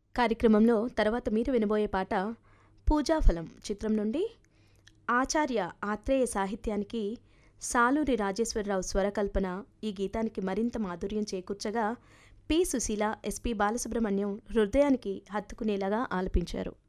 కార్యక్రమంలో తర్వాత మీరు వినబోయే పాట 'పూజాఫలం' చిత్రం నుండి ఆచార్య ఆత్రేయ సాహిత్యానికి సాలూరి రాజేశ్వరరావు స్వరకల్పన. ఈ గీతానికి మరింత మాధుర్యం చేకూర్చగా పి. సుశీల, ఎస్పి. బాలసుబ్రహ్మణ్యం హృదయానికి హత్తుకునేలాగా ఆలపించారు.